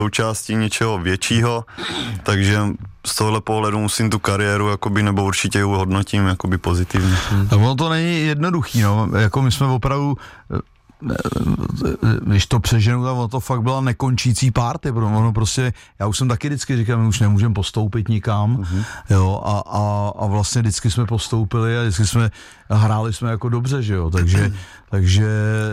součástí něčeho většího, takže z tohle pohledu musím tu kariéru jakoby, nebo určitě ji hodnotím jakoby pozitivně. Ono to není jednoduchý, no, jako my jsme opravdu, když to přeženu, tak ono to fakt byla nekončící party, protože ono prostě, já už jsem taky vždycky říkal, my už nemůžeme postoupit nikam, jo, a vlastně vždycky jsme postoupili a vždycky jsme hráli jsme jako dobře, že jo, takže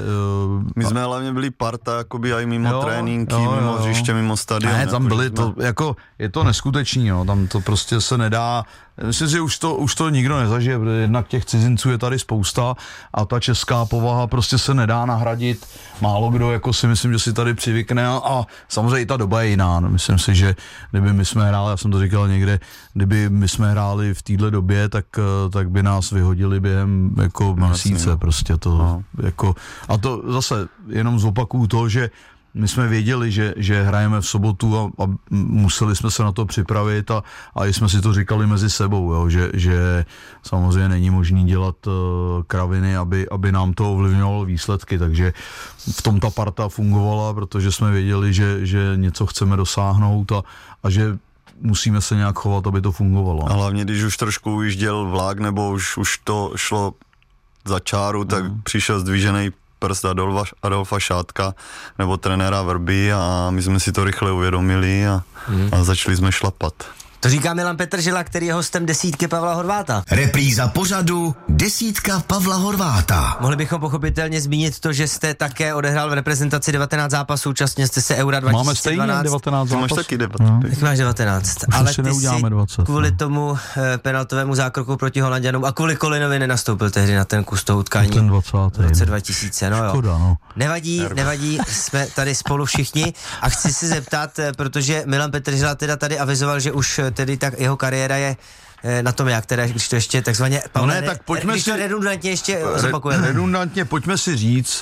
my jsme hlavně byli parta, jakoby i mimo tréninky, mimo hřiště, mimo stadion. Ne, tam byli to, jako, je to neskutečný, no, tam to prostě se nedá, myslím si, že už to nikdo nezažije, protože jednak těch cizinců je tady spousta a ta česká povaha prostě se nedá nahradit, málo kdo, jako si myslím, že si tady přivykne a samozřejmě i ta doba je jiná, no, myslím si, že kdyby my jsme hráli, já jsem to říkal někde, kdyby my jsme hráli v téhle době, tak by nás vyhodili během jako měsíce, prostě to jako, a to zase jenom zopakuju to, že my jsme věděli, že hrajeme v sobotu a museli jsme se na to připravit a jsme si to říkali mezi sebou, jo, že samozřejmě není možný dělat kraviny, aby nám to ovlivňovalo výsledky, takže v tom ta parta fungovala, protože jsme věděli, že něco chceme dosáhnout a že musíme se nějak chovat, aby to fungovalo. A hlavně, když už trošku ujížděl vlak, nebo už to šlo za čáru, tak přišel zdvižený prst Adolfa Šátka nebo trenéra Vrby a my jsme si to rychle uvědomili a začali jsme šlapat. To říká Milan Petržela, který je hostem desítky Pavla Horváta. Repríza pořadu Desítka Pavla Horváta. Mohli bychom pochopitelně zmínit to, že jste také odehrál v reprezentaci 19 zápasů, účastnil jste se Eura 2012. Máme stejně 19 zápasů. Máš taky 19. Tak máš 19. Ale ty si 20. kvůli tomu penaltovému zákroku proti Holanďanům a kvůli Kolinovi nenastoupil tehdy na ten kus toho utkání. Ten 20. V roce 2000, no jo. Škoda, no. Nevadí, jsme tady spolu všichni a chci se zeptat, protože Milan Petržela teda tady avizoval, že už tedy tak jeho kariéra je na tom jak, teda, když to ještě takzvaně... tak pojďme si... redundantně ještě zopakujeme. Redundantně pojďme si říct,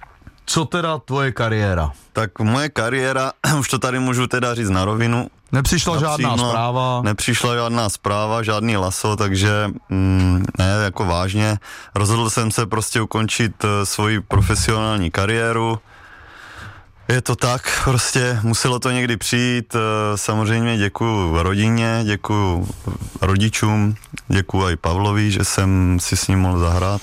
co teda tvoje kariéra? Tak moje kariéra, už to tady můžu teda říct na rovinu. Nepřišla žádná zpráva? Nepřišla žádná zpráva, žádný laso, takže ne, jako vážně. Rozhodl jsem se prostě ukončit svoji profesionální kariéru. Je to tak, prostě muselo to někdy přijít, samozřejmě děkuju rodině, děkuju rodičům, děkuju i Pavlovi, že jsem si s ním mohl zahrát.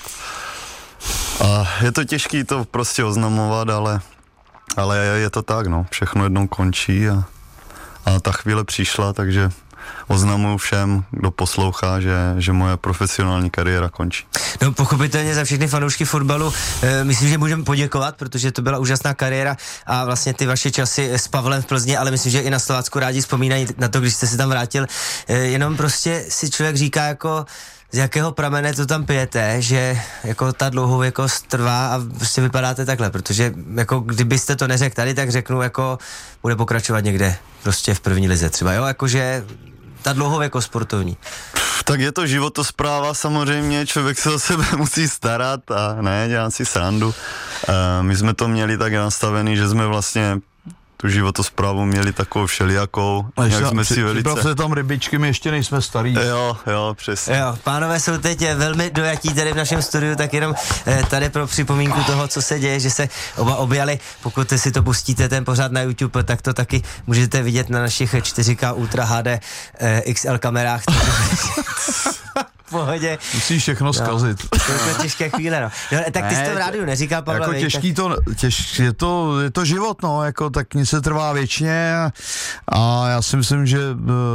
A je to těžký to prostě oznamovat, ale je to tak, no, všechno jednou končí a ta chvíle přišla, takže oznamuju všem, kdo poslouchá, že moje profesionální kariéra končí. No pochopitelně za všechny fanoušky fotbalu myslím, že můžeme poděkovat, protože to byla úžasná kariéra a vlastně ty vaše časy s Pavlem v Plzni, ale myslím, že i na Slovácku rádi vzpomínají na to, když jste se tam vrátil. Jenom prostě si člověk říká jako z jakého pramene to tam pijete, že jako ta dlouhověkost trvá a prostě vypadáte takhle, protože jako kdybyste to neřekl tady, tak řeknu jako bude pokračovat někde prostě v první lize třeba, jo, jakože ta dlouhověkost sportovní. Tak je to životospráva samozřejmě, člověk se o sebe musí starat a ne, dělám si srandu. My jsme to měli tak nastavený, že jsme vlastně tu životosprávu měli takovou všelijakou, jak jsme si velice... Připravte tam rybičky, my ještě nejsme starý. Jo, přesně. Jo, pánové jsou teď velmi dojatí tady v našem studiu, tak jenom tady pro připomínku toho, co se děje, že se oba objali. Pokud si to pustíte, ten pořád na YouTube, tak to taky můžete vidět na našich 4K Ultra HD XL kamerách. Pohodě. Musíš všechno zkazit. To je těžké chvíle, no. Tak ty jsi to v rádiu neříkal, Pavle. Jako těžký je to život, no, jako tak nic se trvá věčně a já si myslím, že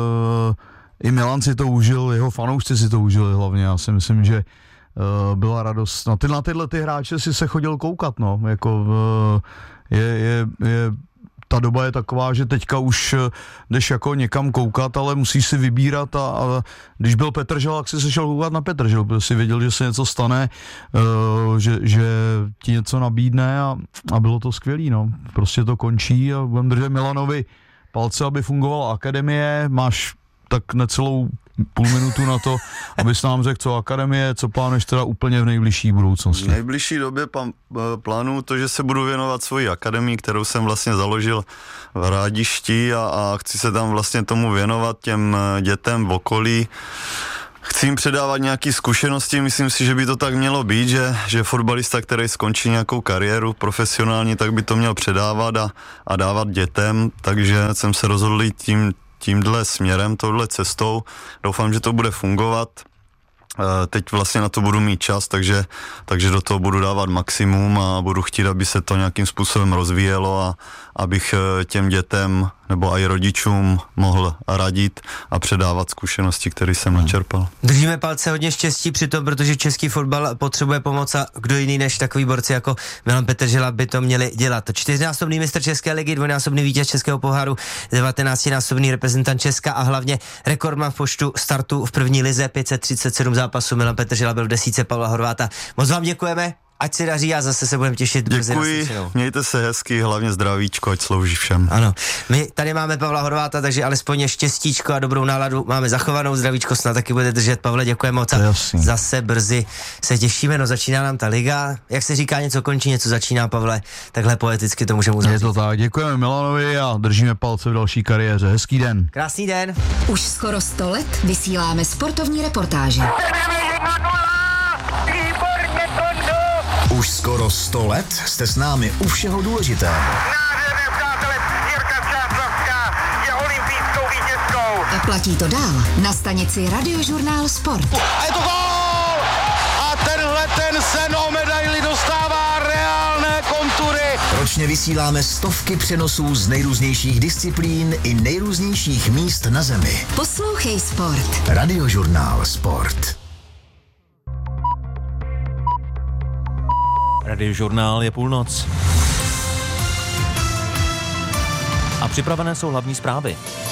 i Milan si to užil, jeho fanoušci si to užili hlavně, já si myslím, že byla radost. Na tyhle ty hráče si se chodil koukat, no, jako ta doba je taková, že teďka už jdeš jako někam koukat, ale musíš si vybírat a když byl Petržel, tak si se šel koukat na Petržel, protože si věděl, že se něco stane, že ti něco nabídne a bylo to skvělý, no. Prostě to končí a budem držet Milanovi palce, aby fungovala akademie, máš tak necelou půl minutu na to, abys nám řekl, co akademie, co plánuješ teda úplně v nejbližší budoucnosti. V nejbližší době plánuju to, že se budu věnovat svoji akademii, kterou jsem vlastně založil v Rádišti a chci se tam vlastně tomu věnovat těm dětem v okolí. chci jim předávat nějaké zkušenosti, myslím si, že by to tak mělo být, že fotbalista, který skončí nějakou kariéru profesionální, tak by to měl předávat a dávat dětem, takže jsem se rozhodl jít tímhle směrem, touhle cestou. Doufám, že to bude fungovat. Teď vlastně na to budu mít čas, takže do toho budu dávat maximum a budu chtít, aby se to nějakým způsobem rozvíjelo a abych těm dětem nebo i rodičům mohl radit a předávat zkušenosti, které jsem načerpal. Držíme palce, hodně štěstí při tom, protože český fotbal potřebuje pomoc a kdo jiný než takový borci jako Milan Petržela by to měli dělat. 4násobný mistr České ligy, 2násobný vítěz Českého poháru, 19násobný reprezentant Česka a hlavně rekordman v počtu startů v první lize, 537 zápasů. Milan Petržela byl v desítce Pavla Horváta. Moc vám děkujeme. Ať se daří a zase se budeme těšit. Děkuji, mějte se hezky, hlavně zdravíčko, ať slouží všem. Ano, my tady máme Pavla Horváta, takže alespoň štěstíčko a dobrou náladu máme zachovanou, zdravíčko snad taky bude držet. Pavle, děkujeme moc a zase brzy se těšíme, no začíná nám ta liga, jak se říká, něco končí, něco začíná, Pavle, takhle poeticky to můžeme uzavřít. Je to tak, děkujeme Milanovi a držíme palce v další kariéře, hezký den. Krásný den. Už skoro 100 let vysíláme sportovní reportáže. Už skoro 100 let jste s námi u všeho důležitého. Nádherné přátelé, Jirka Čáslavská je olympijskou vítězkou. A platí to dál na stanici Radiožurnál Sport. A je to gól! A ten sen o medaili dostává reálné kontury. Ročně vysíláme stovky přenosů z nejrůznějších disciplín i nejrůznějších míst na zemi. Poslouchej Sport. Radiožurnál Sport. Radiožurnál je půlnoc. A připravené jsou hlavní zprávy.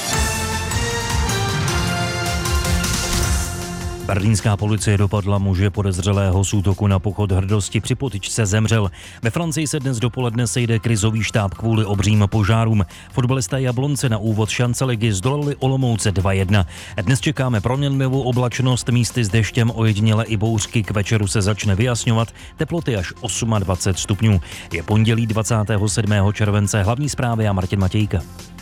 Berlínská policie dopadla muže podezřelého z útoku na pochod hrdosti, při potyčce zemřel. Ve Francii se dnes dopoledne sejde krizový štáb kvůli obřím požárům. Fotbalista Jablonce na úvod šance ligy zdolali Olomouce 2-1. Dnes čekáme proměnlivou oblačnost, místy s deštěm, ojediněle i bouřky, k večeru se začne vyjasňovat, teploty až 28 stupňů. Je pondělí 27. července, hlavní zprávy a Martin Matějka.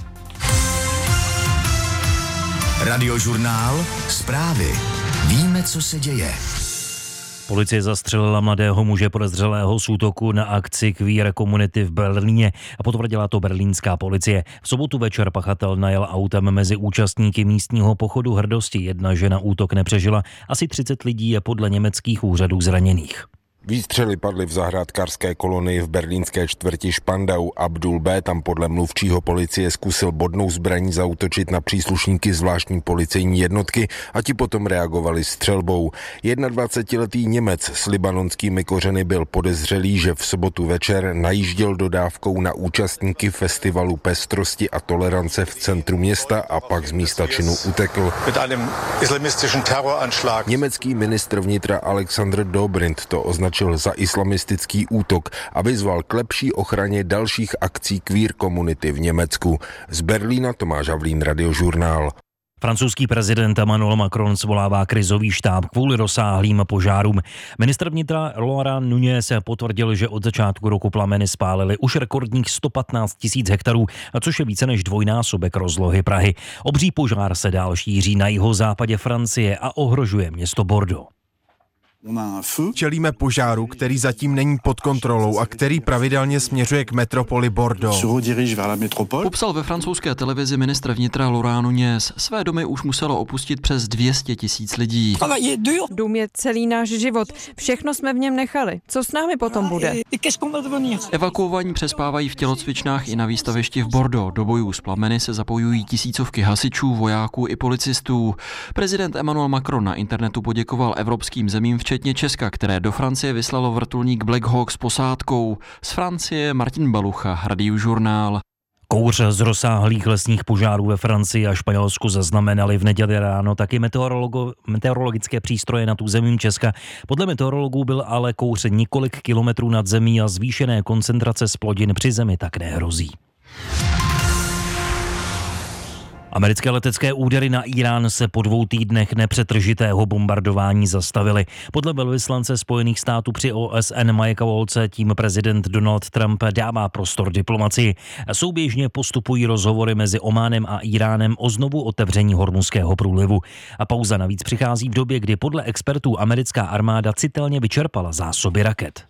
Radiožurnál Zprávy. Víme, co se děje. Policie zastřelila mladého muže podezřelého z útoku na akci Queer Community v Berlíně a potvrdila to berlínská policie. V sobotu večer pachatel najel autem mezi účastníky místního pochodu hrdosti. Jedna žena útok nepřežila, asi 30 lidí je podle německých úřadů zraněných. Výstřely padly v zahrádkářské kolonii v berlínské čtvrti Spandau. Abdul B. tam podle mluvčího policie zkusil bodnou zbraní zaútočit na příslušníky zvláštní policejní jednotky a ti potom reagovali střelbou. 21letý Němec s libanonskými kořeny byl podezřelý, že v sobotu večer najížděl dodávkou na účastníky festivalu pestrosti a tolerance v centru města a pak z místa činu utekl. Německý ministr vnitra Alexander Dobrindt to označil za islamistický útok a vyzval k lepší ochraně dalších akcí queer komunity v Německu. Z Berlína Tomáš Havlín, Radiožurnál. Francouzský prezident Emmanuel Macron svolává krizový štáb kvůli rozsáhlým požárům. Ministr vnitra Laurent Nunez potvrdil, že od začátku roku plameny spálily už rekordních 115 000 hektarů, což je více než dvojnásobek rozlohy Prahy. Obří požár se dál šíří na jihozápadě Francie a ohrožuje město Bordeaux. Čelíme požáru, který zatím není pod kontrolou a který pravidelně směřuje k metropoli Bordeaux. Popsal ve francouzské televizi ministr vnitra Laurent Nunez. Své domy už muselo opustit přes 200 000 lidí. Dům je celý náš život. Všechno jsme v něm nechali. Co s námi potom bude? Evakuovaní přespávají v tělocvičnách i na výstavišti v Bordeaux. Do bojů s plameny se zapojují tisícovky hasičů, vojáků i policistů. Prezident Emmanuel Macron na internetu poděkoval evropským zemím včetně Česka, které do Francie vyslalo vrtulník Black Hawk s posádkou. Z Francie Martin Balucha, Radiožurnál. Kouř z rozsáhlých lesních požárů ve Francii a Španělsku zaznamenali v neděli ráno taky meteorologické přístroje nad územím Česka. Podle meteorologů byl ale kouř několik kilometrů nad zemí a zvýšené koncentrace zplodin při zemi tak nehrozí. Americké letecké údery na Irán se po 2 týdnech nepřetržitého bombardování zastavily. Podle velvyslance Spojených států při OSN Mikea Waltze tím prezident Donald Trump dává prostor diplomacii. Souběžně postupují rozhovory mezi Ománem a Iránem o znovu otevření Hormuzského průlivu. A pauza navíc přichází v době, kdy podle expertů americká armáda citelně vyčerpala zásoby raket.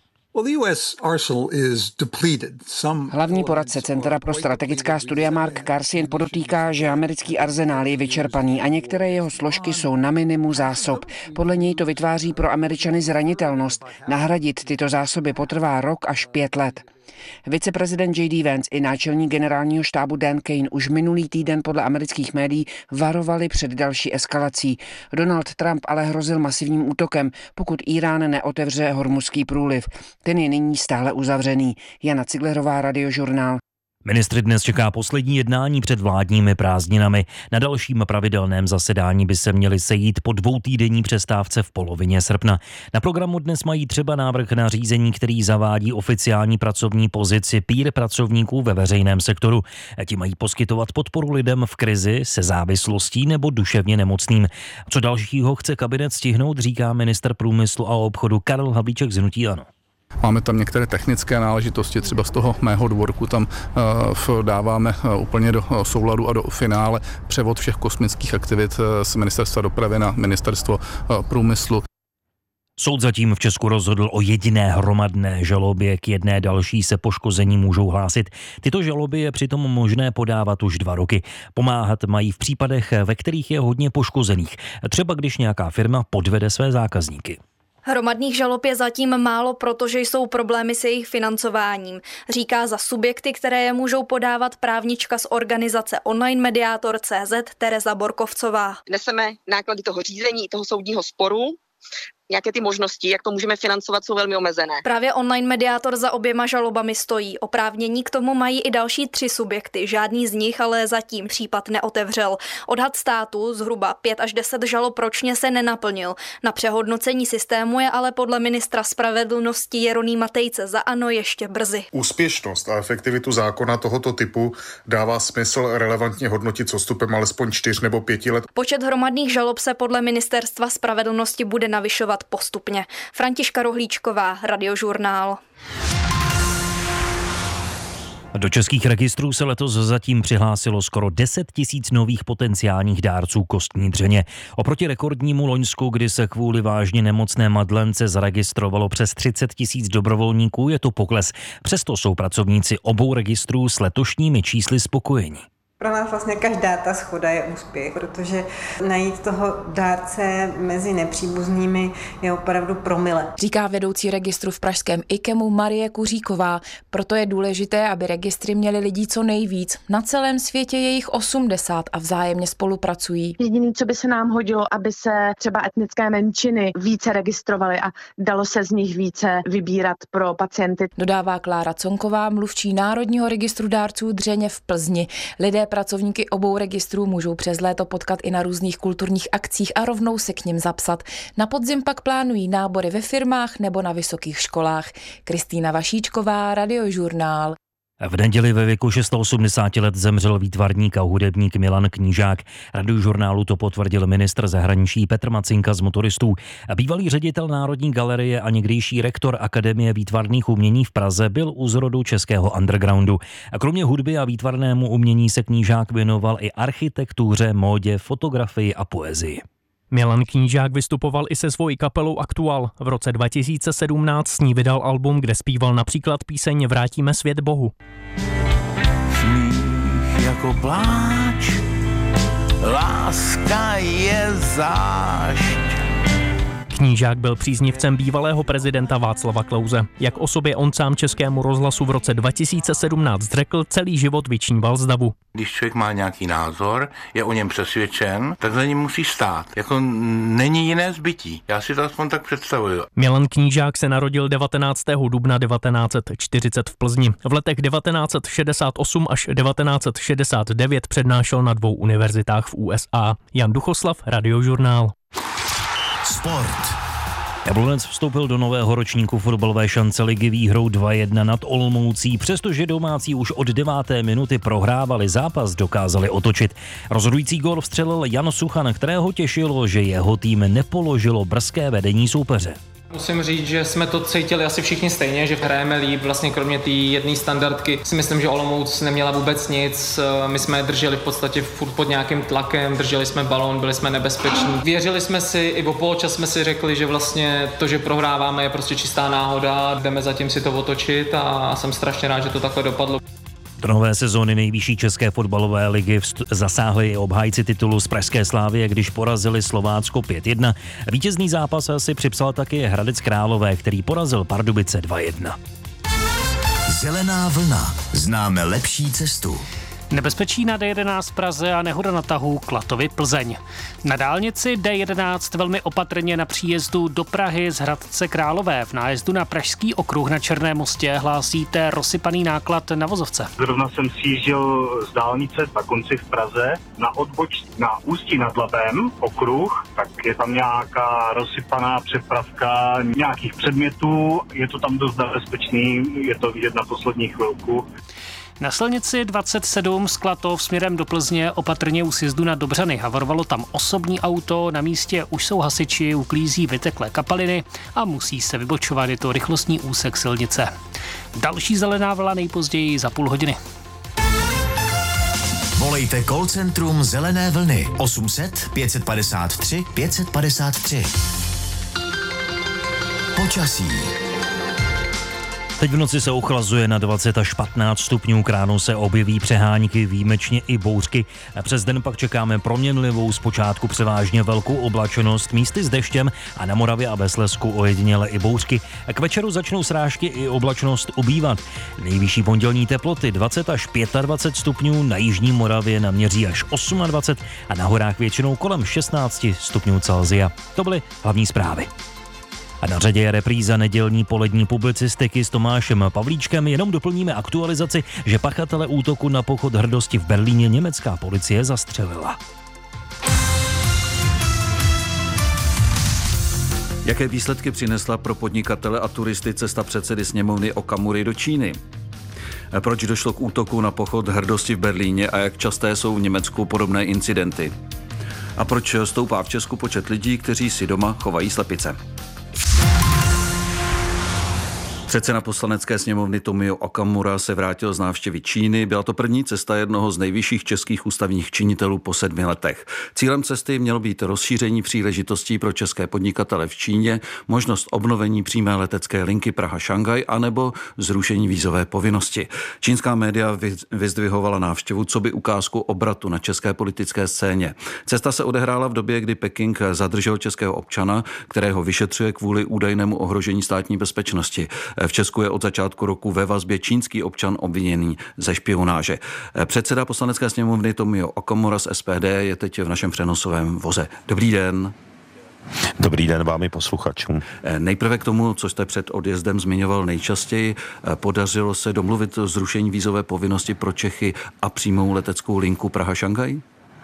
Hlavní poradce Centra pro strategická studia Mark Karsin podotýká, že americký arzenál je vyčerpaný a některé jeho složky jsou na minimu zásob. Podle něj to vytváří pro Američany zranitelnost. Nahradit tyto zásoby potrvá rok až 5 let. Viceprezident J.D. Vance i náčelník generálního štábu Dan Kane už minulý týden podle amerických médií varovali před další eskalací. Donald Trump ale hrozil masivním útokem, pokud Irán neotevře Hormuzský průliv. Ten je nyní stále uzavřený. Jana Ciglerová, Radiožurnál. Ministry dnes čeká poslední jednání před vládními prázdninami. Na dalším pravidelném zasedání by se měli sejít po 2týdenní přestávce v polovině srpna. Na programu dnes mají třeba návrh na řízení, který zavádí oficiální pracovní pozici peer pracovníků ve veřejném sektoru. Ti mají poskytovat podporu lidem v krizi se závislostí nebo duševně nemocným. Co dalšího chce kabinet stihnout, říká ministr průmyslu a obchodu Karel Havlíček z hnutí ANO. Máme tam některé technické náležitosti, třeba z toho mého dvorku tam dáváme úplně do souladu a do finále převod všech kosmických aktivit z ministerstva dopravy na ministerstvo průmyslu. Soud zatím v Česku rozhodl o jediné hromadné žalobě, k jedné další se poškození můžou hlásit. Tyto žaloby je přitom možné podávat už 2 roky. Pomáhat mají v případech, ve kterých je hodně poškozených. Třeba když nějaká firma podvede své zákazníky. Hromadných žalob je zatím málo, protože jsou problémy s jejich financováním, říká za subjekty, které je můžou podávat právnička z organizace Online Mediátor.cz Tereza Borkovcová. Neseme náklady toho řízení, toho soudního sporu. Nějaké ty možnosti, jak to můžeme financovat, jsou velmi omezené. Právě Online Mediátor za oběma žalobami stojí. Oprávnění k tomu mají i další 3 subjekty. Žádný z nich ale zatím případ neotevřel. Odhad státu zhruba 5 až 10 žalob ročně se nenaplnil. Na přehodnocení systému je ale podle ministra spravedlnosti Jeronýma Tejce za ANO ještě brzy. Úspěšnost a efektivitu zákona tohoto typu dává smysl relevantně hodnotit s odstupem alespoň 4 nebo 5 let. Počet hromadných žalob se podle ministerstva spravedlnosti bude navyšovat postupně. Františka Rohlíčková, Radiožurnál. Do českých registrů se letos zatím přihlásilo skoro 10 000 nových potenciálních dárců kostní dřeně. Oproti rekordnímu loňsku, kdy se kvůli vážně nemocné Madlence zaregistrovalo přes 30 000 dobrovolníků, je to pokles. Přesto jsou pracovníci obou registrů s letošními čísly spokojení. Pro nás vlastně každá ta shoda je úspěch, protože najít toho dárce mezi nepříbuznými je opravdu promile. Říká vedoucí registru v pražském IKEMu Marie Kuříková. Proto je důležité, aby registry měly lidí co nejvíc. Na celém světě je jich 80 a vzájemně spolupracují. Jediné, co by se nám hodilo, aby se třeba etnické menšiny více registrovaly a dalo se z nich více vybírat pro pacienty. Dodává Klára Conková, mluvčí Národního registru dárců dřeně v Plzni. Lidé pracovníky obou registrů můžou přes léto potkat i na různých kulturních akcích a rovnou se k nim zapsat. Na podzim pak plánují nábory ve firmách nebo na vysokých školách. Kristýna Vašíčková, Radiožurnál. V neděli ve věku 86 let zemřel výtvarník a hudebník Milan Knížák. Radiožurnálu to potvrdil ministr zahraničí Petr Macinka z Motoristů. Bývalý ředitel Národní galerie a někdejší rektor Akademie výtvarných umění v Praze byl u zrodu českého undergroundu. A kromě hudby a výtvarnému umění se Knížák věnoval i architektuře, módě, fotografii a poezii. Milan Knížák vystupoval i se svojí kapelou Aktuál. V roce 2017 s ní vydal album, kde zpíval například píseň Vrátíme svět Bohu. Smích jako pláč, láska je zášť. Knížák byl příznivcem bývalého prezidenta Václava Klause. Jak o sobě on sám Českému rozhlasu v roce 2017 řekl, celý život vyčníval z davu. Když člověk má nějaký názor, je o něm přesvědčen, tak za ním musí stát. Jako není jiné zbytí. Já si to aspoň tak představuju. Milan Knížák se narodil 19. dubna 1940 v Plzni. V letech 1968 až 1969 přednášel na 2 univerzitách v USA. Jan Duchoslav, Radiožurnál. Sport. Jablonec vstoupil do nového ročníku fotbalové šance ligy výhrou 2-1 nad Olomoucí, přestože domácí už od 9. minuty prohrávali zápas, dokázali otočit. Rozhodující gól vstřelil Jan Suchan, kterého těšilo, že jeho tým nepoložilo brzké vedení soupeře. Musím říct, že jsme to cítili asi všichni stejně, že hrajeme líp, vlastně kromě té jedné standardky. Si myslím, že Olomouc neměla vůbec nic, my jsme drželi v podstatě furt pod nějakým tlakem, drželi jsme balón, byli jsme nebezpeční. Věřili jsme si, i o poločas jsme si řekli, že vlastně to, že prohráváme, je prostě čistá náhoda, jdeme zatím si to otočit a jsem strašně rád, že to takhle dopadlo. Do nové sezóny nejvyšší české fotbalové ligy zasáhli i obhájci titulu z pražské Slavie, když porazili Slovácko 5-1. Vítězný zápas si připsal taky Hradec Králové, který porazil Pardubice 2-1. Zelená vlna. Známe lepší cestu. Nebezpečí na D11 v Praze a nehoda na tahu Klatovy Plzeň. Na dálnici D11 velmi opatrně na příjezdu do Prahy z Hradce Králové. V nájezdu na Pražský okruh na Černém mostě hlásíte rozsypaný náklad na vozovce. Zrovna jsem sjížděl z dálnice na konci v Praze na na Ústí nad Labem okruh, tak je tam nějaká rozsypaná přepravka nějakých předmětů, je to tam dost nebezpečný, je to vidět na poslední chvilku. Na silnici 27 z Klatov směrem do Plzně opatrně u sjezdu na Dobřany. Havarovalo tam osobní auto, na místě už jsou hasiči, uklízí vyteklé kapaliny a musí se vybočovat, je to rychlostní úsek silnice. Další zelená vlna nejpozději za půl hodiny. Volejte call centrum Zelené vlny 800 553 553. Počasí. Teď v noci se ochlazuje na 20 až 15 stupňů, k ránu se objeví přehánky, výjimečně i bouřky. Přes den pak čekáme proměnlivou, zpočátku převážně velkou oblačenost, místy s deštěm a na Moravě a ve Slezsku ojediněle i bouřky. K večeru začnou srážky i oblačnost ubývat. Nejvyšší pondělní teploty 20 až 25 stupňů, na jižní Moravě naměří až 28 a na horách většinou kolem 16 stupňů Celsia. To byly hlavní zprávy. A na řadě je repríza nedělní polední publicistiky s Tomášem Pavlíčkem. Jenom doplníme aktualizaci, že pachatele útoku na pochod hrdosti v Berlíně německá policie zastřelila. Jaké výsledky přinesla pro podnikatele a turisty cesta předsedy sněmovny Okamury do Číny? Proč došlo k útoku na pochod hrdosti v Berlíně a jak časté jsou v Německu podobné incidenty? A proč stoupá v Česku počet lidí, kteří si doma chovají slepice? Předseda poslanecké sněmovny Tomio Okamura se vrátil z návštěvy Číny. Byla to první cesta jednoho z nejvyšších českých ústavních činitelů po 7 letech. Cílem cesty mělo být rozšíření příležitostí pro české podnikatele v Číně, možnost obnovení přímé letecké linky Praha-Šangaj anebo zrušení vízové povinnosti. Čínská média vyzdvihovala návštěvu coby ukázku obratu na české politické scéně. Cesta se odehrála v době, kdy Peking zadržel českého občana, kterého vyšetřuje kvůli údajnému ohrožení státní bezpečnosti. V Česku je od začátku roku ve vazbě čínský občan obviněný ze špionáže. Předseda poslanecké sněmovny Tomio Okamura z SPD je teď v našem přenosovém voze. Dobrý den. Dobrý den vám i posluchačům. Nejprve k tomu, co jste před odjezdem zmiňoval nejčastěji, podařilo se domluvit zrušení vízové povinnosti pro Čechy a přímou leteckou linku Praha-Šangaj?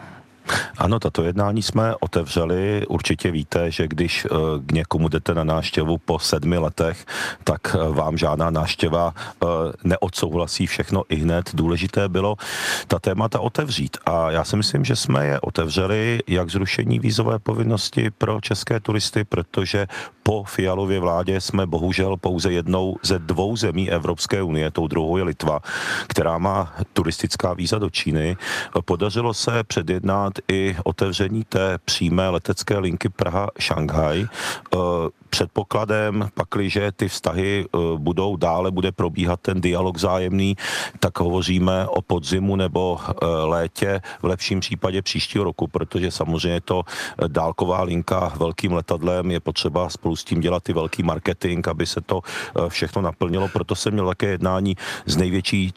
Ano, tato jednání jsme otevřeli. Určitě víte, že když k někomu jdete na návštěvu po 7 letech, tak vám žádná návštěva neodsouhlasí všechno ihned. Důležité bylo ta témata otevřít. A já si myslím, že jsme je otevřeli, jak zrušení vízové povinnosti pro české turisty, protože po Fialově vládě jsme bohužel pouze jednou ze 2 zemí Evropské unie, tou druhou je Litva, která má turistická víza do Číny. Podařilo se předjednat i otevření té přímé letecké linky Praha-Šanghaj. Předpokladem, pakliže ty vztahy budou dále, bude probíhat ten dialog vzájemný, tak hovoříme o podzimu nebo létě, v lepším případě příštího roku, protože samozřejmě to dálková linka velkým letadlem, je potřeba spolu s tím dělat i velký marketing, aby se to všechno naplnilo. Proto jsem měl také jednání s největší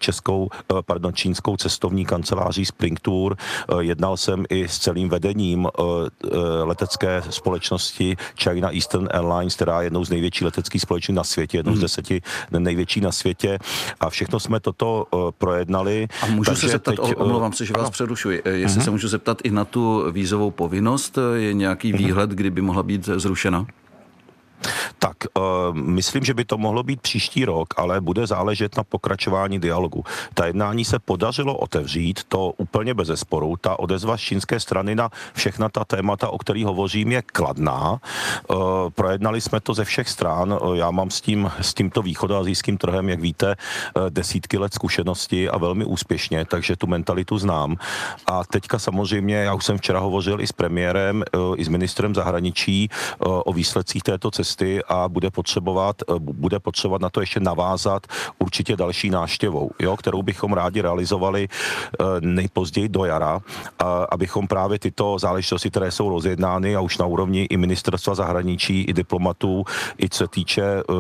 čínskou cestovní kanceláří Spring Tour. Jednal jsem i s celým vedením letecké společnosti China Eastern Airlines, která je jednou z největších leteckých společností na světě, jednou z 10 největší na světě, a všechno jsme toto projednali. A můžu se zeptat, omlouvám se, že vás přerušuji, jestli se můžu zeptat i na tu vízovou povinnost, je nějaký výhled, kdy by mohla být zrušena? Tak myslím, že by to mohlo být příští rok, ale bude záležet na pokračování dialogu. Ta jednání se podařilo otevřít, to úplně bezesporu. Ta odezva z čínské strany na všechna ta témata, o kterých hovořím, je kladná. Projednali jsme to ze všech stran. Já mám s tímto východoasijským trhem, jak víte, desítky let zkušenosti a velmi úspěšně, takže tu mentalitu znám. A teďka samozřejmě, já už jsem včera hovořil i s premiérem, i s ministrem zahraničí o výsledcích této cesty a bude potřebovat na to ještě navázat určitě další návštěvou, kterou bychom rádi realizovali nejpozději do jara, abychom právě tyto záležitosti, které jsou rozjednány a už na úrovni i ministerstva zahraničí, i diplomatů, i co se týče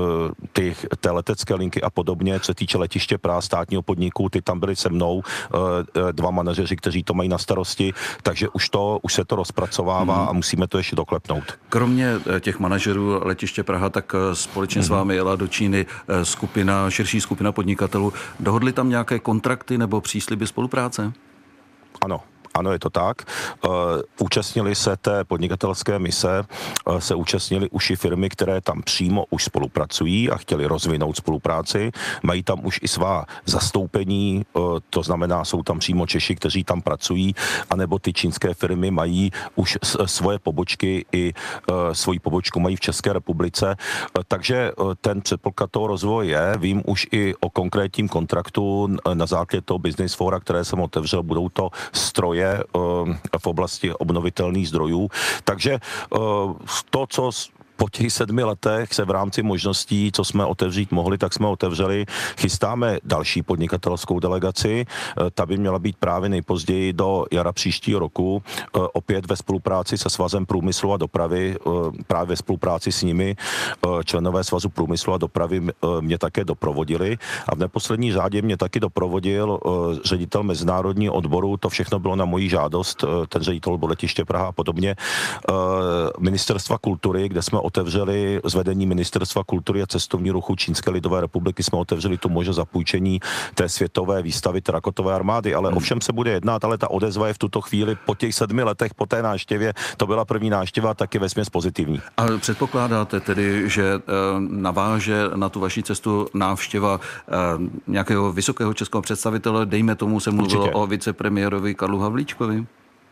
té letecké linky a podobně, co se týče letiště Praha, státního podniku, ty tam byli se mnou, dva manažeři, kteří to mají na starosti, takže už se to rozpracovává a musíme to ještě doklepnout. Kromě těch manažerů letiště Praha, tak společně s vámi jela do Číny širší skupina podnikatelů. Dohodli tam nějaké kontrakty nebo přísliby spolupráce? Ano, je to tak. Účastnili se té podnikatelské mise, se účastnili už i firmy, které tam přímo už spolupracují a chtěli rozvinout spolupráci. Mají tam už i svá zastoupení, to znamená, jsou tam přímo Češi, kteří tam pracují, anebo ty čínské firmy mají už svoje pobočky i svoji pobočku mají v České republice. Takže ten předpoklad toho rozvoje je. Vím už i o konkrétním kontraktu na základě toho business fora, které jsem otevřel, budou to stroje v oblasti obnovitelných zdrojů. Takže to, co po těch 7 letech se v rámci možností, co jsme otevřít mohli, tak jsme otevřeli. Chystáme další podnikatelskou delegaci. Ta by měla být právě nejpozději do jara příštího roku. Opět ve spolupráci se Svazem průmyslu a dopravy, právě ve spolupráci s nimi členové Svazu průmyslu a dopravy mě také doprovodili. A v neposlední řadě mě taky doprovodil ředitel mezinárodního odboru. To všechno bylo na moji žádost. Ten ředitel byl letiště Praha a podobně. Ministerstva kultury, kde jsme otevřeli z vedení Ministerstva kultury a cestovní ruchu Čínské lidové republiky, jsme otevřeli tu možnost zapůjčení té světové výstavy terakotové armády, ale ovšem se bude jednat, ale ta odezva je v tuto chvíli po těch 7 letech, po té návštěvě, to byla první návštěva, taky vesměs pozitivní. A předpokládáte tedy, že naváže na tu vaši cestu návštěva nějakého vysokého českého představitele, dejme tomu se mluvilo o vicepremiérovi Karlu Havlíčkovi?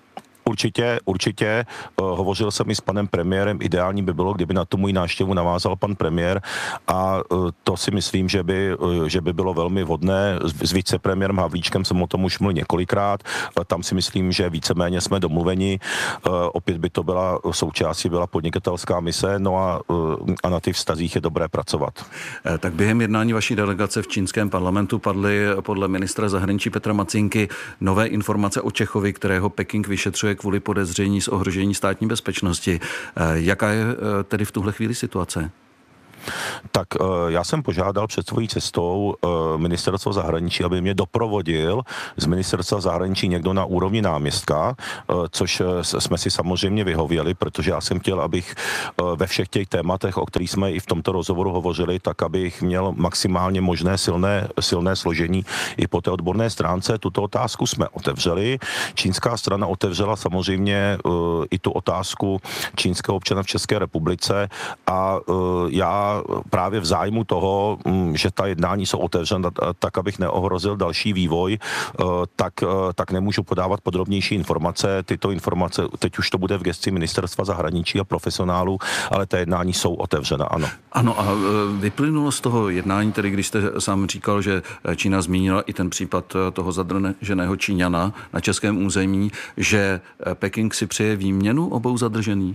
Určitě. Hovořil jsem i s panem premiérem. Ideální by bylo, kdyby na tu můj návštěvu navázal pan premiér a to si myslím, že by bylo velmi vhodné. S vicepremiérem Havlíčkem jsem o tom už mluvil několikrát. Tam si myslím, že víceméně jsme domluveni. Opět by to byla součástí podnikatelská mise, no a na těch vztazích je dobré pracovat. Tak během jednání vaší delegace v čínském parlamentu padly podle ministra zahraničí Petra Macínky nové informace o Čechovi, kterého Peking vyšetřuje kvůli podezření z ohrožení státní bezpečnosti. Jaká je tedy v tuhle chvíli situace? Tak já jsem požádal před svojí cestou ministerstvo zahraničí, aby mě doprovodil z ministerstva zahraničí někdo na úrovni náměstka, což jsme si samozřejmě vyhověli, protože já jsem chtěl, abych ve všech těch tématech, o kterých jsme i v tomto rozhovoru hovořili, tak abych měl maximálně možné silné složení i po té odborné stránce. Tuto otázku jsme otevřeli. Čínská strana otevřela samozřejmě i tu otázku čínského občana v České republice a já právě v zájmu toho, že ta jednání jsou otevřena tak, abych neohrozil další vývoj, tak nemůžu podávat podrobnější informace. Tyto informace, teď už to bude v gesci ministerstva zahraničí a profesionálů, ale ta jednání jsou otevřena, ano. Ano a vyplynulo z toho jednání, tedy když jste sám říkal, že Čína zmínila i ten případ toho zadrženého Číňana na českém území, že Peking si přeje výměnu obou zadržených?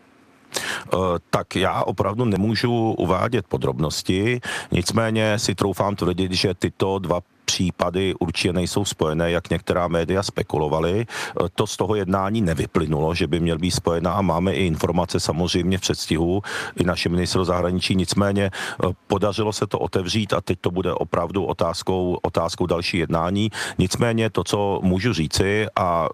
Tak já opravdu nemůžu uvádět podrobnosti, nicméně si troufám tvrdit, že tyto dva případy určitě nejsou spojené, jak některá média spekulovaly. To z toho jednání nevyplynulo, že by měl být spojená a máme i informace samozřejmě v předstihu i naše ministerstvo zahraničí. Nicméně podařilo se to otevřít a teď to bude opravdu otázkou další jednání. Nicméně to, co můžu říci a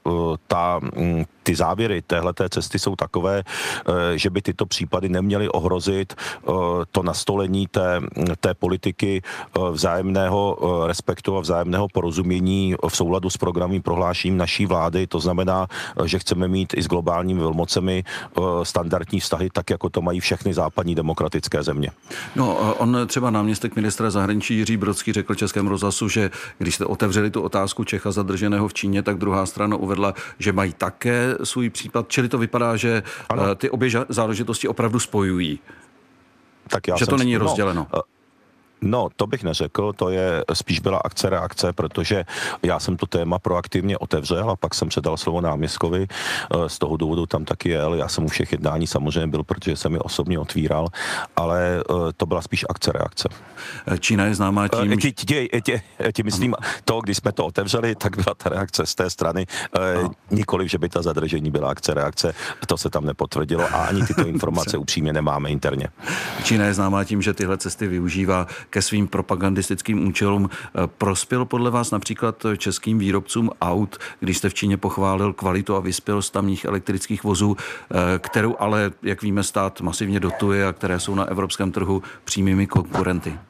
ty závěry téhleté cesty jsou takové, že by tyto případy neměly ohrozit to nastolení té politiky vzájemného respektu respektu a vzájemného porozumění v souladu s programovým prohlášením naší vlády. To znamená, že chceme mít i s globálními velmocemi standardní vztahy, tak jako to mají všechny západní demokratické země. No, on třeba náměstek ministra zahraničí Jiří Brodský řekl Českému rozhlasu, že když jste otevřeli tu otázku Čecha zadrženého v Číně, tak druhá strana uvedla, že mají také svůj případ. Čili to vypadá, že ty obě záležitosti opravdu spojují. Tak že to není rozděleno. No, to bych neřekl, to je spíš byla akce-reakce, protože já jsem to téma proaktivně otevřel a pak jsem předal slovo náměstkovi, z toho důvodu tam taky jel, já jsem u všech jednání samozřejmě byl, protože jsem je osobně otvíral, ale to byla spíš akce-reakce. Čína je známá tím... Ti myslím, to, když jsme to otevřeli, tak byla ta reakce z té strany, nikoliv, že by ta zadržení byla akce-reakce, to se tam nepotvrdilo a ani tyto informace upřímně nemáme interně. Čína je známá tím, že tyhle cesty využívá ke svým propagandistickým účelům. Prospěl podle vás například českým výrobcům aut, když jste v Číně pochválil kvalitu a vyspělost tamních elektrických vozů, kterou ale, jak víme, stát masivně dotuje a které jsou na evropském trhu přímými konkurenty?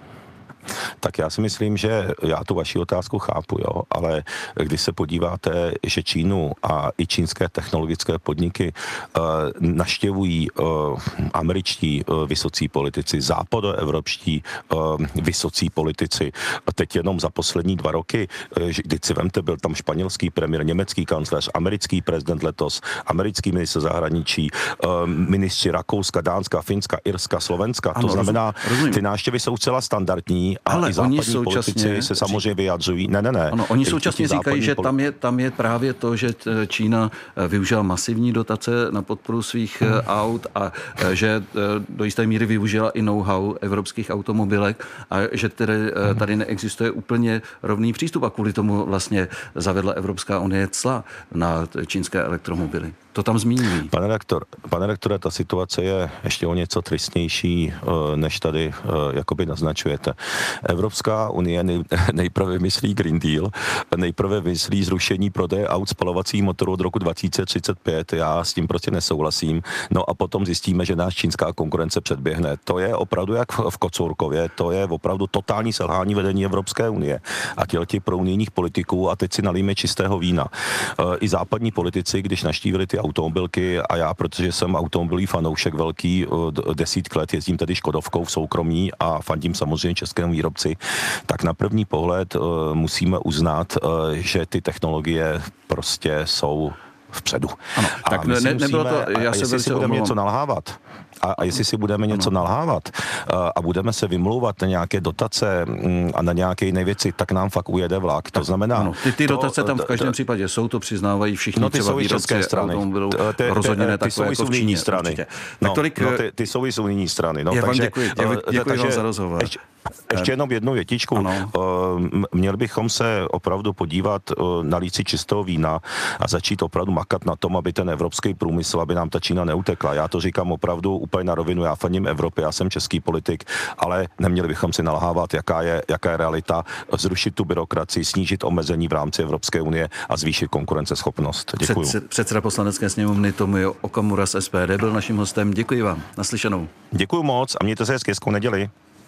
Tak já si myslím, že já tu vaši otázku chápu, jo, ale když se podíváte, že Čínu a i čínské technologické podniky navštěvují američtí vysocí politici, západoevropští vysocí politici, teď jenom za poslední 2 roky, když si vemte, byl tam španělský premiér, německý kancléř, americký prezident letos, americký ministr zahraničí, ministři Rakouska, Dánska, Finska, Irska, Slovenska, to znamená, ty návštěvy jsou celá standardní. Ale i západní politici se samozřejmě vyjadřují. Ne. Ano, oni současně říkají, že tam je právě to, že Čína využila masivní dotace na podporu svých aut a že do jisté míry využila i know-how evropských automobilek a že tady neexistuje úplně rovný přístup a kvůli tomu vlastně zavedla Evropská unie cla na čínské elektromobily. To tam zmíní. Pane rektore, ta situace je ještě o něco tristnější, než tady jakoby naznačujete. Evropská unie nejprve myslí Green Deal, nejprve myslí zrušení prodeje aut spalovacích motorů od roku 2035. Já s tím prostě nesouhlasím. No a potom zjistíme, že nás čínská konkurence předběhne. To je opravdu jak v Kocourkově, to je opravdu totální selhání vedení Evropské unie a těch prounijních politiků a teď si nalíme čistého vína. I západní politici, když navštívili ty automobilky a já, protože jsem automobilový fanoušek velký, 10 let jezdím tedy Škodovkou v soukromí a fandím samozřejmě českému výrobci, tak na první pohled musíme uznat, že ty technologie prostě jsou vpředu. Ano, tak nebylo to, jestli si budeme něco nalhávat, a jestli si budeme něco nalhávat a budeme se vymlouvat na nějaké dotace a na nějaké jiné věci, tak nám fakt ujede vlak. To znamená... Ano, ty dotace tam v každém případě jsou, to přiznávají všichni. No ty jsou i české strany. Rozhodně ne takové jako v Číně. Strany. Ty jsou i z unijní strany. Já vám děkuji vám za rozhovor. Ještě jenom jednu větičku. Měli bychom se opravdu podívat na líci čistého vína a začít opravdu makat na tom, aby ten evropský průmysl, aby nám ta Čína neutekla. Já to říkám opravdu úplně na rovinu. Já fandím Evropě, já jsem český politik, ale neměli bychom si nalhávat, jaká je realita, zrušit tu byrokracii, snížit omezení v rámci Evropské unie a zvýšit konkurenceschopnost. Děkuji. Předseda Poslanecké sněmovny Tomio Okamura z SPD byl naším hostem. Děkuji vám. Naslyšenou. Děkuji moc a mějte se hezky, hezkou neděli.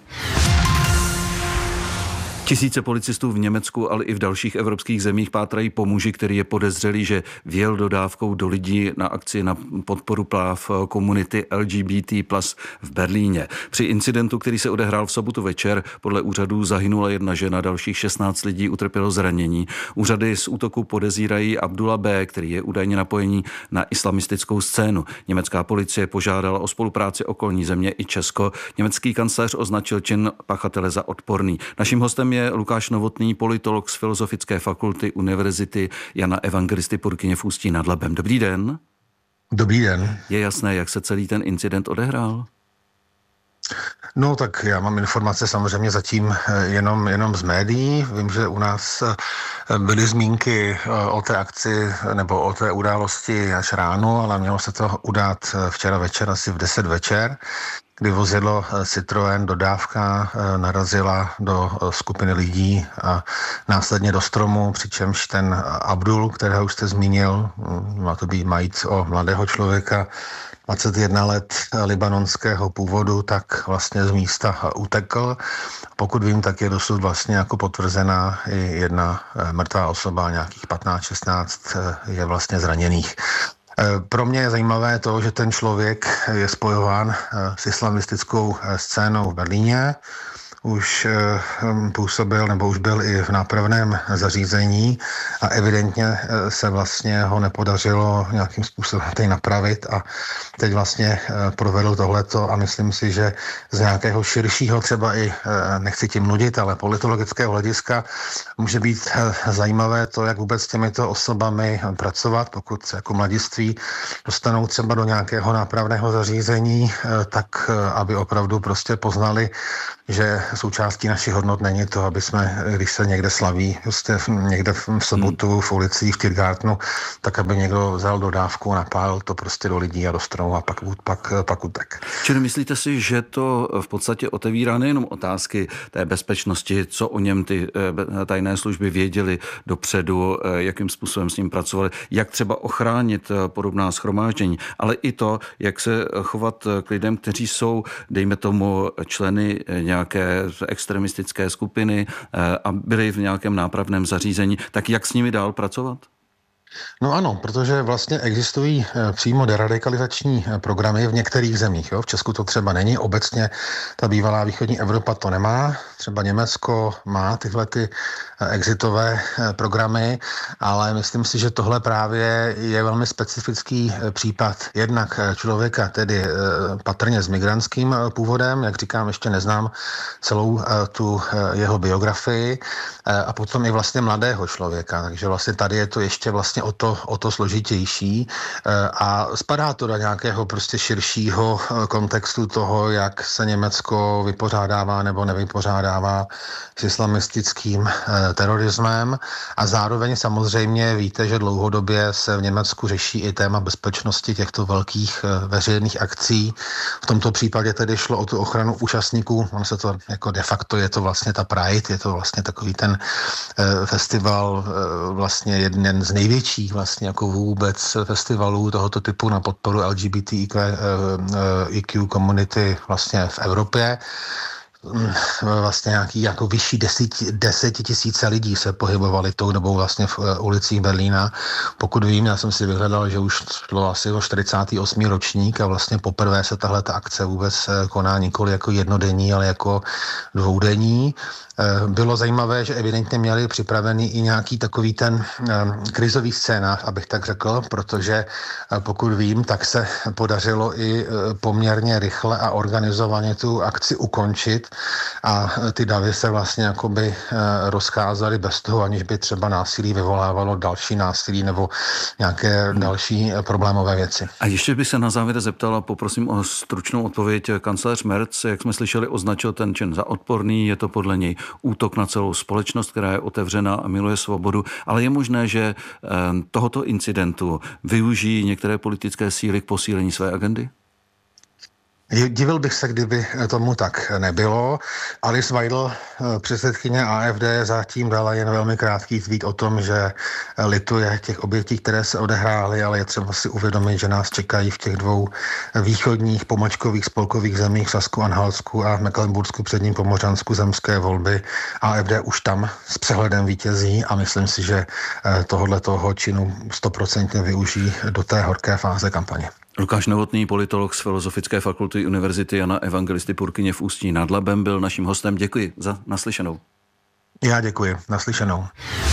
Tisíce policistů v Německu, ale i v dalších evropských zemích pátrají po muži, který je podezřelý, že vjel dodávkou do lidí na akci na podporu práv komunity LGBT+ v Berlíně. Při incidentu, který se odehrál v sobotu večer, podle úřadů zahynula 1 žena, dalších 16 lidí utrpělo zranění. Úřady z útoku podezírají Abdula B., který je údajně napojení na islamistickou scénu. Německá policie požádala o spolupráci okolní země i Česko. Německý kancléř označil čin pachatele za odporný. Naším hostem je Lukáš Novotný, politolog z Filozofické fakulty Univerzity Jana Evangelisty Purkyně v Ústí nad Labem. Dobrý den. Dobrý den. Je jasné, jak se celý ten incident odehrál? No tak já mám informace samozřejmě zatím jenom z médií. Vím, že u nás byly zmínky o té akci nebo o té události až ráno, ale mělo se to udát včera večer, asi v 10 večer, kdy vozidlo Citroën dodávka narazila do skupiny lidí a následně do stromu, přičemž ten Abdul, kterého už jste zmínil, má to jít o mladého člověka, 21 let libanonského původu, tak vlastně vlastně z místa utekl. Pokud vím, tak je dosud vlastně jako potvrzená i jedna mrtvá osoba, nějakých 15-16 je vlastně zraněných. Pro mě je zajímavé to, že ten člověk je spojován s islamistickou scénou v Berlíně. Už působil nebo už byl i v nápravném zařízení a evidentně se vlastně ho nepodařilo nějakým způsobem tady napravit a teď vlastně provedl tohleto a myslím si, že z nějakého širšího třeba i, nechci tím nudit, ale politologického hlediska může být zajímavé to, jak vůbec s těmito osobami pracovat, pokud jako mladiství dostanou třeba do nějakého nápravného zařízení, tak aby opravdu prostě poznali, že součástí našich hodnot není to, aby jsme, když se někde slaví, prostě někde v sobotu v ulici v Tiergartenu, tak aby někdo vzal dodávku a napálil to prostě do lidí a do stromů a pak utek. Čili myslíte si, že to v podstatě otevírá nejenom otázky té bezpečnosti, co o něm ty tajné služby věděly dopředu, jakým způsobem s ním pracovali, jak třeba ochránit podobná shromáždění, ale i to, jak se chovat k lidem, kteří jsou, dejme tomu, členy nějaké extremistické skupiny a byli v nějakém nápravném zařízení, tak jak s nimi dál pracovat? No ano, protože vlastně existují přímo deradikalizační programy v některých zemích. Jo? V Česku to třeba není, obecně ta bývalá východní Evropa to nemá, třeba Německo má tyhle ty exitové programy, ale myslím si, že tohle právě je velmi specifický případ jednak člověka, tedy patrně s migrantským původem, jak říkám, ještě neznám celou tu jeho biografii, a potom i vlastně mladého člověka, takže vlastně tady je to ještě vlastně o to složitější a spadá to do nějakého prostě širšího kontextu toho, jak se Německo vypořádává nebo nevypořádává s islamistickým terorismem a zároveň samozřejmě víte, že dlouhodobě se v Německu řeší i téma bezpečnosti těchto velkých veřejných akcí. V tomto případě tedy šlo o tu ochranu účastníků, on se to jako de facto je to vlastně ta Pride, je to vlastně takový ten festival, vlastně jeden z největších vlastně jako vůbec festivalů tohoto typu na podporu LGBTIQ komunity vlastně v Evropě. Vlastně nějaký jako vyšší 10 000 lidí se pohybovali tou dobou vlastně v ulicích Berlína. Pokud vím, já jsem si vyhledal, že už šlo asi o 48. ročník a vlastně poprvé se tahle akce vůbec koná nikoli jako jednodenní, ale jako dvoudenní. Bylo zajímavé, že evidentně měli připravený i nějaký takový ten krizový scénář, abych tak řekl, protože pokud vím, tak se podařilo i poměrně rychle a organizovaně tu akci ukončit a ty davy se vlastně jakoby rozcházaly bez toho, aniž by třeba násilí vyvolávalo další násilí nebo nějaké další problémové věci. A ještě bych se na závěr zeptal a poprosím o stručnou odpověď. Kancléř Merz, jak jsme slyšeli, označil ten čin za odporný, je to podle něj útok na celou společnost, která je otevřená a miluje svobodu, ale je možné, že tohoto incidentu využijí některé politické síly k posílení své agendy? Divil bych se, kdyby tomu tak nebylo. Alice Weidel, předsedkyně AfD, zatím dala jen velmi krátký tweet o tom, že lituje těch obětí, které se odehrály, ale je třeba si uvědomit, že nás čekají v těch dvou východních pomočkových spolkových zemích, v Sasku-Anhaltsku a Mecklenburgsku předním Pomořansku zemské volby. AfD už tam s přehledem vítězí a myslím si, že tohoto činu 100% využijí do té horké fáze kampaně. Lukáš Novotný, politolog z Filozofické fakulty Univerzity Jana Evangelisty Purkyně v Ústí nad Labem, byl naším hostem. Děkuji za naslyšenou. Já děkuji. Naslyšenou.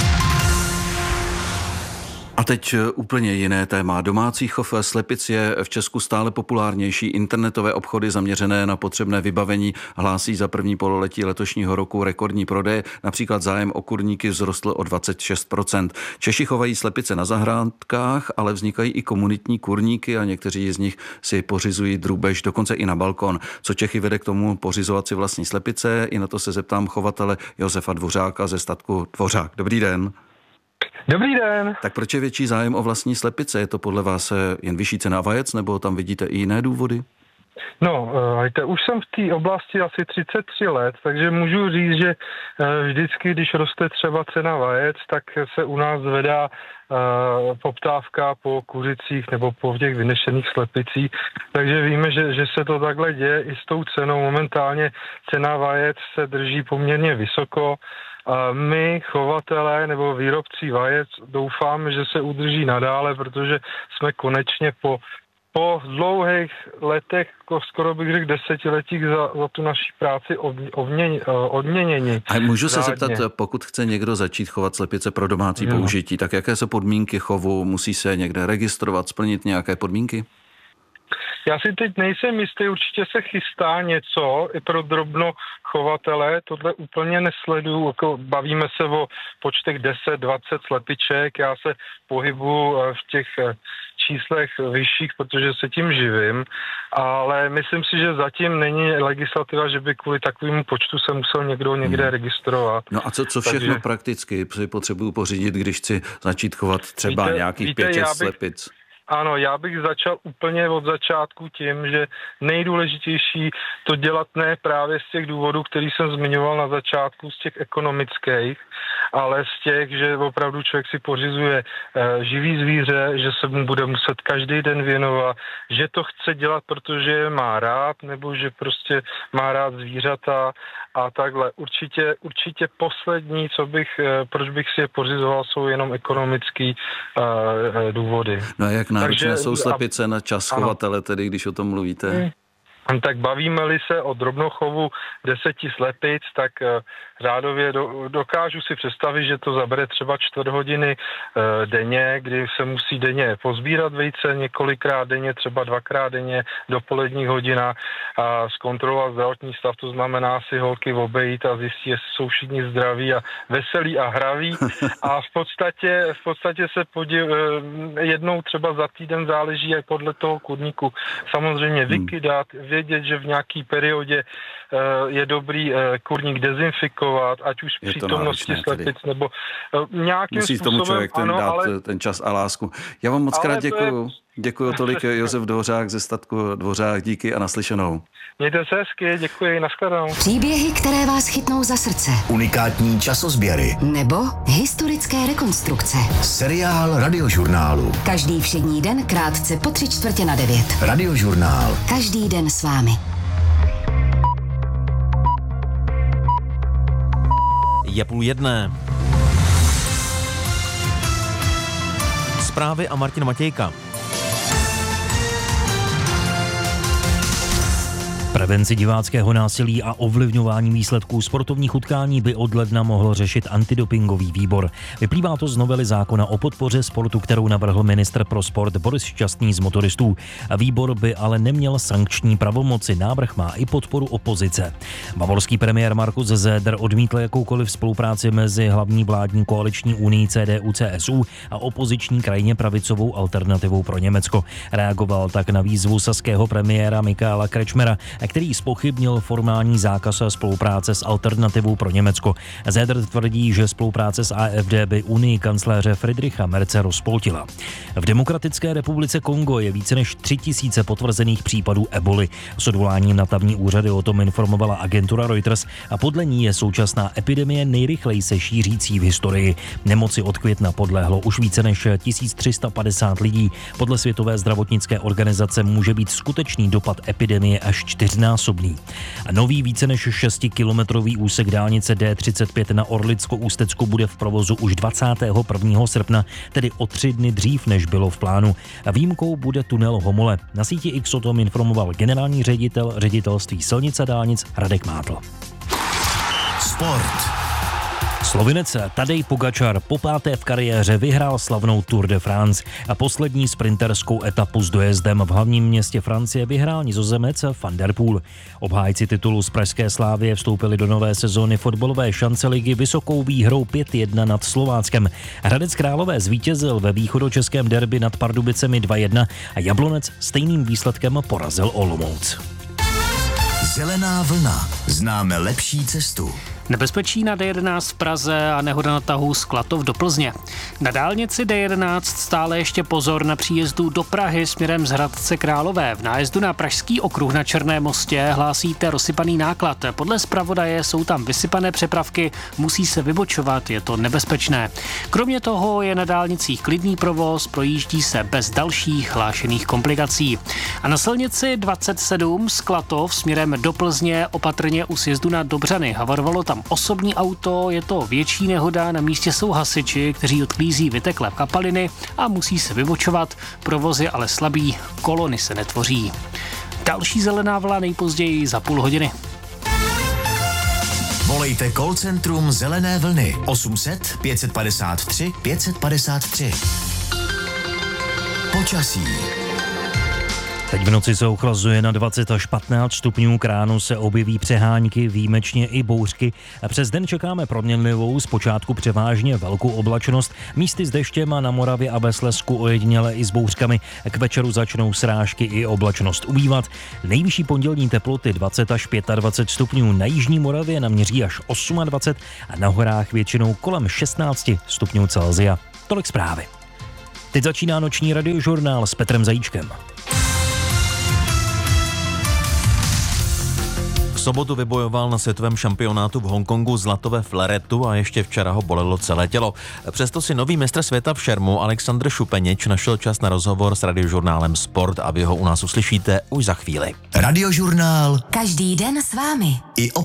A teď úplně jiné téma. Domácí chov slepic je v Česku stále populárnější. Internetové obchody zaměřené na potřebné vybavení hlásí za první pololetí letošního roku rekordní prodej. Například zájem o kurníky vzrostl o 26%. Češi chovají slepice na zahrádkách, ale vznikají i komunitní kurníky a někteří z nich si pořizují drůbež, dokonce i na balkon. Co Čechy vede k tomu pořizovat si vlastní slepice? I na to se zeptám chovatele Josefa Dvořáka ze statku Dvořák. Dobrý den. Dobrý den. Tak proč je větší zájem o vlastní slepice? Je to podle vás jen vyšší cena vajec, nebo tam vidíte i jiné důvody? No, už jsem v té oblasti asi 33 let, takže můžu říct, že vždycky, když roste třeba cena vajec, tak se u nás zvedá poptávka po kuřicích nebo po těch vynešených slepicích. Takže víme, že se to takhle děje i s tou cenou. Momentálně cena vajec se drží poměrně vysoko. My, chovatelé nebo výrobci vajec, doufáme, že se udrží nadále, protože jsme konečně po dlouhých letech, skoro bych řekl 10letích za tu naší práci odměněni. A můžu se zeptat, pokud chce někdo začít chovat slepice pro domácí použití, tak jaké jsou podmínky chovu? Musí se někde registrovat, splnit nějaké podmínky? Já si teď nejsem jistý, určitě se chystá něco i pro drobnochovatele, tohle úplně nesleduju, jako bavíme se o počtech 10-20 slepiček, já se pohybuju v těch číslech vyšších, protože se tím živím, ale myslím si, že zatím není legislativa, že by kvůli takovému počtu se musel někdo někde registrovat. No a co všechno prakticky si potřebuju pořídit, když chci začít chovat třeba nějakých 5-6 slepic? Ano, já bych začal úplně od začátku tím, že nejdůležitější to dělat ne právě z těch důvodů, který jsem zmiňoval na začátku, z těch ekonomických, ale z těch, že opravdu člověk si pořizuje živý zvíře, že se mu bude muset každý den věnovat, že to chce dělat, protože je má rád, nebo že prostě má rád zvířata a takhle. Určitě poslední, proč bych si je pořizoval, jsou jenom ekonomický důvody. No a jak náročné jsou slepice na čas chovatele, tedy když o tom mluvíte? Tak bavíme-li se o drobnochovu 10 slepic, tak řádově dokážu si představit, že to zabere třeba 4 hodiny denně, kdy se musí denně pozbírat vejce několikrát denně, třeba 2krát denně, dopoledních hodinách a zkontrolovat zdravotní stav, to znamená si holky obejít a zjistit, jestli jsou všichni zdraví a veselí a hraví. A v podstatě se jednou třeba za týden záleží jak podle toho kurníku samozřejmě vykydat, vědět, že v nějaký periodě je dobrý kurník dezinfikovat, ať už v přítomnosti slepic, nebo nějakým musí způsobem. Musí tomu člověk ten čas a lásku. Já vám moc krát děkuju. Děkuji tolik, Josef Dvořák ze statku Dvořák, díky a naslyšenou. Mějte se hezky, děkuji, nashledanou. Příběhy, které vás chytnou za srdce. Unikátní časozběry. Nebo historické rekonstrukce. Seriál Radiožurnálu. Každý všední den krátce po 8:45. Radiožurnál. Každý den s vámi. Je 12:30. Zprávy a Martin Matějka. Prevenci diváckého násilí a ovlivňování výsledků sportovních utkání by od ledna mohl řešit antidopingový výbor. Vyplývá to z novely zákona o podpoře sportu, kterou navrhl ministr pro sport Boris Šťastný z Motoristů. Výbor by ale neměl sankční pravomoci, návrh má i podporu opozice. Bavorský premiér Markus Söder odmítl jakoukoliv spolupráci mezi hlavní vládní koaliční unii CDU-CSU a opoziční krajně pravicovou Alternativou pro Německo. Reagoval tak na výzvu saského premiéra Michaela Kretschmera, který zpochybnil formální zákaz spolupráce s Alternativou pro Německo. Söder tvrdí, že spolupráce s AfD by unii kancléře Friedricha Merze rozpoltila. V Demokratické republice Kongo je více než 3000 potvrzených případů eboli. S odvoláním na tamní úřady o tom informovala agentura Reuters a podle ní je současná epidemie nejrychleji se šířící v historii. Nemoci od května podlehlo už více než 1350 lidí. Podle Světové zdravotnické organizace může být skutečný dopad epidemie až 4násobný. A nový více než 6kilometrový úsek dálnice D35 na Orlicko-Ústecku bude v provozu už 21. srpna, tedy o 3 dny dřív, než bylo v plánu. Výjimkou bude tunel Homole. Na síti X o tom informoval generální ředitel ředitelství silnic a dálnic Radek Mátl. Sport. Slovinec Tadej Pogačar po 5. v kariéře vyhrál slavnou Tour de France a poslední sprinterskou etapu s dojezdem v hlavním městě Francie vyhrál Nizozemec Van der Poel. Obhájci titulu z pražské Slavie vstoupili do nové sezóny fotbalové šance ligy vysokou výhrou 5-1 nad Slováckem. Hradec Králové zvítězil ve východočeském derby nad Pardubicemi 2-1 a Jablonec stejným výsledkem porazil Olomouc. Zelená vlna. Známe lepší cestu. Nebezpečí na D11 v Praze a nehoda na tahu z Klatov do Plzně. Na dálnici D11 stále ještě pozor na příjezdu do Prahy směrem z Hradce Králové. V nájezdu na Pražský okruh na Černém mostě hlásíte rozsypaný náklad. Podle zpravodaje jsou tam vysypané přepravky, musí se vybočovat, je to nebezpečné. Kromě toho je na dálnicích klidný provoz, projíždí se bez dalších hlášených komplikací. A na silnici 27 z Klatov směrem do Plzně opatrně u sjezdu na Dobřany. Havarovalo tam osobní auto, je to větší nehoda, na místě jsou hasiči, kteří odklízí vyteklé kapaliny a musí se vybočovat. Provoz je ale slabý, kolony se netvoří. Další zelená vlna nejpozději za půl hodiny. Volejte call centrum Zelené vlny 800 553 553. Počasí. Teď v noci se ochlazuje na 20 až 15 stupňů, k ránu se objeví přehánky, výjimečně i bouřky. Přes den čekáme proměnlivou, zpočátku převážně velkou oblačnost, místy s deštěm a na Moravě a ve Slezsku ojediněle i s bouřkami. K večeru začnou srážky i oblačnost ubývat. Nejvyšší pondělní teploty 20 až 25 stupňů, na jižní Moravě naměří až 28 a na horách většinou kolem 16 stupňů Celsia. Tolik zprávy. Teď začíná noční radiožurnál s Petrem Zajíčkem. V sobotu vybojoval na světovém šampionátu v Hongkongu zlato ve fleretu a ještě včera ho bolelo celé tělo. Přesto si nový mistr světa v šermu Alexandr Šupeněč našel čas na rozhovor s radiožurnálem Sport a vy ho u nás uslyšíte už za chvíli. Radiožurnál Každý den s vámi. I